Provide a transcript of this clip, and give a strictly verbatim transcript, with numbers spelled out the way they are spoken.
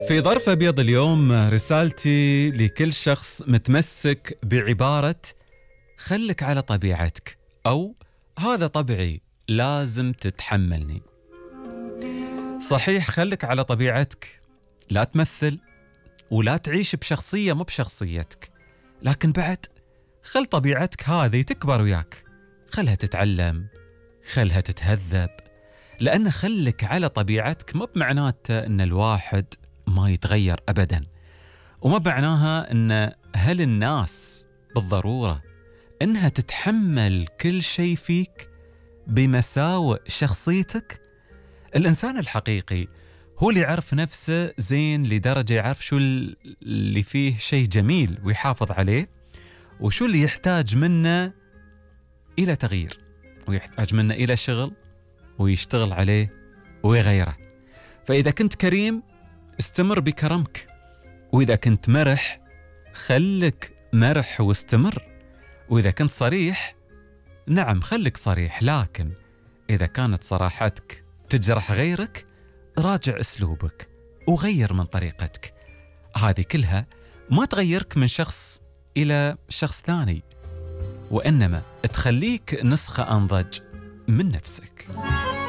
في ظرف أبيض اليوم رسالتي لكل شخص متمسك بعبارة خلك على طبيعتك، أو هذا طبعي لازم تتحملني. صحيح، خلك على طبيعتك، لا تمثل ولا تعيش بشخصية مو بشخصيتك، لكن بعد خل طبيعتك هذه تكبر وياك، خلها تتعلم، خلها تتهذب. لأن خلك على طبيعتك ما بمعناته أن الواحد ما يتغير أبدا، وما معناها أن هل الناس بالضرورة أنها تتحمل كل شيء فيك بمساوئ شخصيتك. الإنسان الحقيقي هو اللي يعرف نفسه زين لدرجة يعرف شو اللي فيه شيء جميل ويحافظ عليه، وشو اللي يحتاج منه إلى تغيير، ويحتاج منه إلى شغل ويشتغل عليه ويغيره. فإذا كنت كريم استمر بكرمك، وإذا كنت مرح خلك مرح واستمر، وإذا كنت صريح نعم خلك صريح، لكن إذا كانت صراحتك تجرح غيرك راجع أسلوبك وغير من طريقتك. هذه كلها ما تغيرك من شخص إلى شخص ثاني، وإنما تخليك نسخة أنضج من نفسك.